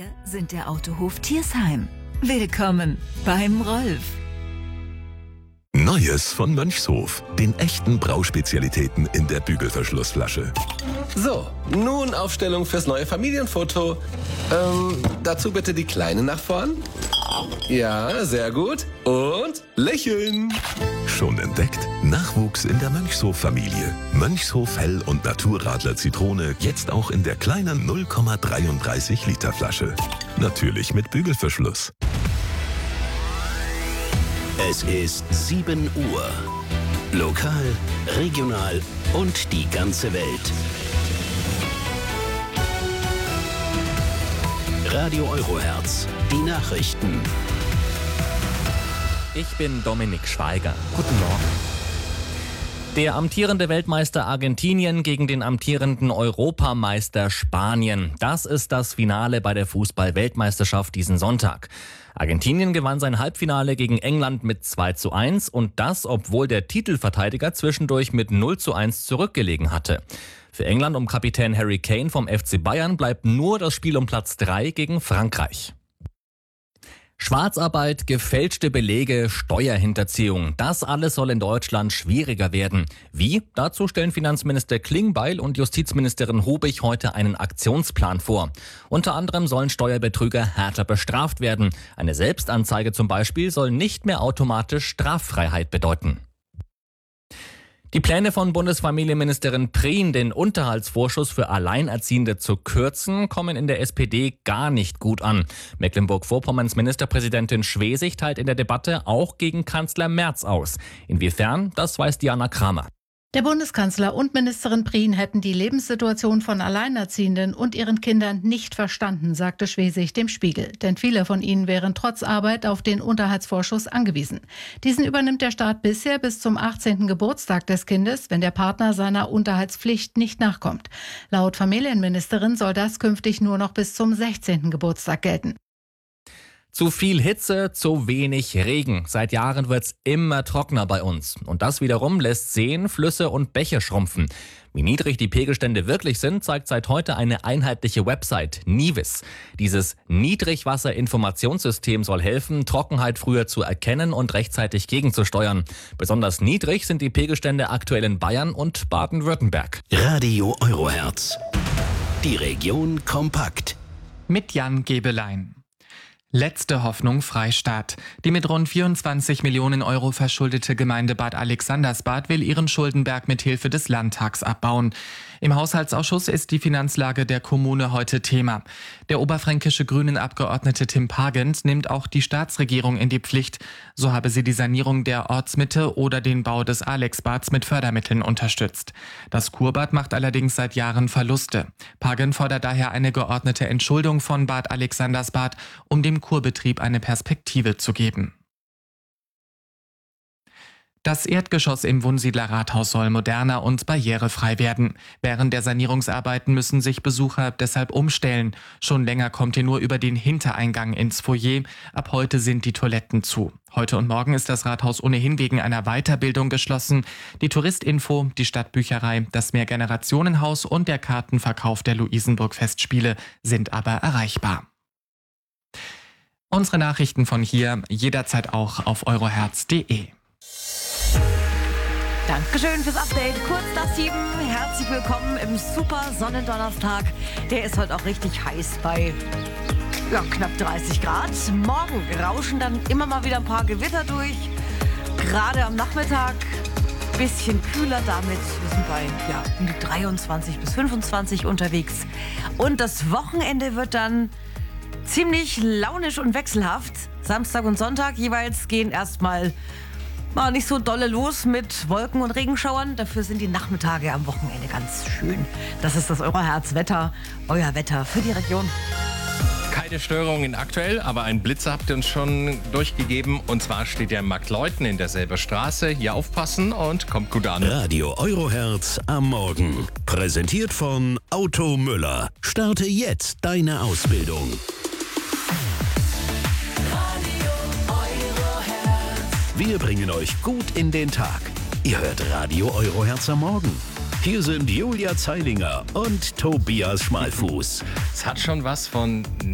Wir sind der Autohof Tiersheim. Willkommen beim Rolf. Neues von Mönchshof. Den echten Brauspezialitäten in der Bügelverschlussflasche. So, nun Aufstellung fürs neue Familienfoto. Dazu bitte die Kleine nach vorn. Ja, sehr gut. Und lächeln. Schon entdeckt? Nachwuchs in der Mönchshof-Familie. Mönchshof Hell- und Naturradler Zitrone jetzt auch in der kleinen 0,33 Liter Flasche. Natürlich mit Bügelverschluss. Es ist 7 Uhr. Lokal, regional und die ganze Welt. Radio Eurohertz, die Nachrichten. Ich bin Dominik Schweiger. Guten Morgen. Der amtierende Weltmeister Argentinien gegen den amtierenden Europameister Spanien. Das ist das Finale bei der Fußball-Weltmeisterschaft diesen Sonntag. Argentinien gewann sein Halbfinale gegen England mit 2:1 und das, obwohl der Titelverteidiger zwischendurch mit 0:1 zurückgelegen hatte. Für England um Kapitän Harry Kane vom FC Bayern bleibt nur das Spiel um Platz 3 gegen Frankreich. Schwarzarbeit, gefälschte Belege, Steuerhinterziehung. Das alles soll in Deutschland schwieriger werden. Wie? Dazu stellen Finanzminister Klingbeil und Justizministerin Hubig heute einen Aktionsplan vor. Unter anderem sollen Steuerbetrüger härter bestraft werden. Eine Selbstanzeige zum Beispiel soll nicht mehr automatisch Straffreiheit bedeuten. Die Pläne von Bundesfamilienministerin Prien, den Unterhaltsvorschuss für Alleinerziehende zu kürzen, kommen in der SPD gar nicht gut an. Mecklenburg-Vorpommerns Ministerpräsidentin Schwesig teilt in der Debatte auch gegen Kanzler Merz aus. Inwiefern, das weiß Diana Kramer. Der Bundeskanzler und Ministerin Prien hätten die Lebenssituation von Alleinerziehenden und ihren Kindern nicht verstanden, sagte Schwesig dem Spiegel. Denn viele von ihnen wären trotz Arbeit auf den Unterhaltsvorschuss angewiesen. Diesen übernimmt der Staat bisher bis zum 18. Geburtstag des Kindes, wenn der Partner seiner Unterhaltspflicht nicht nachkommt. Laut Familienministerin soll das künftig nur noch bis zum 16. Geburtstag gelten. Zu viel Hitze, zu wenig Regen. Seit Jahren wird's immer trockener bei uns. Und das wiederum lässt Seen, Flüsse und Bäche schrumpfen. Wie niedrig die Pegelstände wirklich sind, zeigt seit heute eine einheitliche Website, Nivis. Dieses Niedrigwasserinformationssystem soll helfen, Trockenheit früher zu erkennen und rechtzeitig gegenzusteuern. Besonders niedrig sind die Pegelstände aktuell in Bayern und Baden-Württemberg. Radio Eurohertz, die Region kompakt. Mit Jan Gebelein. Letzte Hoffnung Freistaat. Die mit rund 24 Millionen Euro verschuldete Gemeinde Bad Alexandersbad will ihren Schuldenberg mit Hilfe des Landtags abbauen. Im Haushaltsausschuss ist die Finanzlage der Kommune heute Thema. Der oberfränkische Grünen-Abgeordnete Tim Pagent nimmt auch die Staatsregierung in die Pflicht. So habe sie die Sanierung der Ortsmitte oder den Bau des Alexbads mit Fördermitteln unterstützt. Das Kurbad macht allerdings seit Jahren Verluste. Pagent fordert daher eine geordnete Entschuldung von Bad Alexandersbad, um dem Kurbetrieb eine Perspektive zu geben. Das Erdgeschoss im Wunsiedler Rathaus soll moderner und barrierefrei werden. Während der Sanierungsarbeiten müssen sich Besucher deshalb umstellen. Schon länger kommt ihr nur über den Hintereingang ins Foyer. Ab heute sind die Toiletten zu. Heute und morgen ist das Rathaus ohnehin wegen einer Weiterbildung geschlossen. Die Touristinfo, die Stadtbücherei, das Mehrgenerationenhaus und der Kartenverkauf der Luisenburg-Festspiele sind aber erreichbar. Unsere Nachrichten von hier jederzeit auch auf eurohertz.de. Dankeschön fürs Update. Kurz nach 7. Herzlich willkommen im Super Sonnendonnerstag. Der ist heute auch richtig heiß bei knapp 30 Grad. Morgen rauschen dann immer mal wieder ein paar Gewitter durch. Gerade am Nachmittag bisschen kühler damit. Wir sind bei um die 23 bis 25 unterwegs. Und das Wochenende wird dann ziemlich launisch und wechselhaft. Samstag und Sonntag jeweils gehen erstmal nicht so dolle los mit Wolken und Regenschauern. Dafür sind die Nachmittage am Wochenende ganz schön. Das ist das Eurohertz-Wetter, euer Wetter für die Region. Keine Störungen aktuell, aber ein Blitzer habt ihr uns schon durchgegeben. Und zwar steht ja in Markleuten in derselben Straße. Hier aufpassen und kommt gut an. Radio Eurohertz am Morgen. Präsentiert von Auto Müller. Starte jetzt deine Ausbildung. Wir bringen euch gut in den Tag. Ihr hört Radio Eurohertz am Morgen. Hier sind Julia Zeilinger und Tobias Schmalfuß. Es hat schon was von